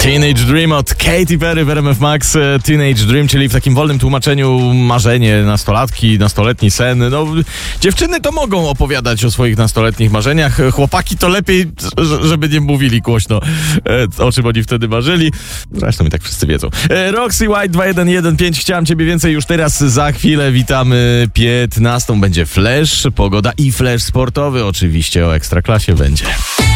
Teenage Dream od Katy Perry w RMF Max. Teenage Dream, czyli w takim wolnym tłumaczeniu marzenie nastolatki, nastoletni sen. No, dziewczyny to mogą opowiadać o swoich nastoletnich marzeniach. Chłopaki to lepiej, żeby nie mówili głośno, o czym oni wtedy marzyli. Zresztą i tak wszyscy wiedzą. Roxy White 2115. Chciałem ciebie więcej już teraz. Za chwilę witamy 15. Będzie flash, pogoda i flash sportowy. Oczywiście o Ekstraklasie będzie.